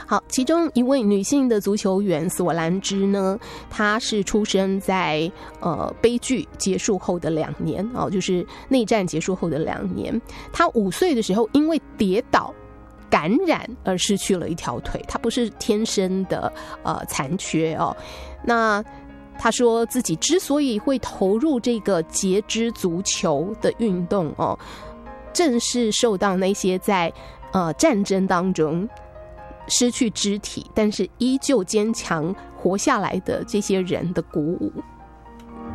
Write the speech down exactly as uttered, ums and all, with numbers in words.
好，其中一位女性的足球员索兰芝呢，她是出生在呃悲剧结束后的两年哦，就是内战结束后的两年。她五岁的时候因为跌倒感染而失去了一条腿，她不是天生的呃残缺哦。那她说自己之所以会投入这个截肢足球的运动哦，正是受到那些在呃战争当中失去肢体但是依旧坚强活下来的这些人的鼓舞。